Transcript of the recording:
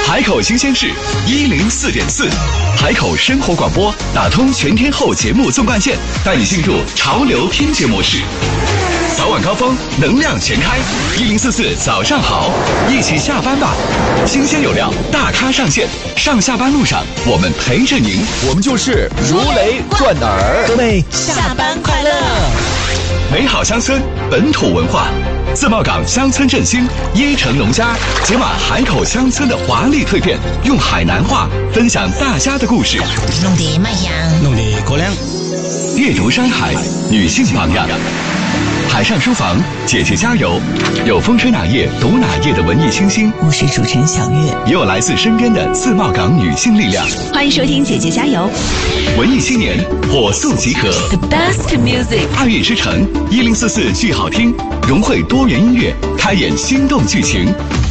海口新鲜事104.4，海口生活广播打通全天候节目纵贯线，带你进入潮流听觉模式。早晚高峰，能量全开，1044早上好，一起下班吧。新鲜有料，大咖上线，上下班路上我们陪着您， 我们就是如雷贯耳。 各位下班快乐！ 美好乡村，本土文化。自贸港乡村振兴，椰城农家解码海口乡村的华丽蜕变，用海南话分享大家的故事。 弄得卖香， 弄得过量。 阅读山海，女性榜样。海上书房，姐姐加油！有风吹哪页读哪页的文艺清新， 我是主持人小月， 也有来自身边的自贸港女性力量。 欢迎收听姐姐加油！ 文艺青年火速集合 The best music， 爱乐之城1044剧好听，融汇多元音乐，开演心动剧情。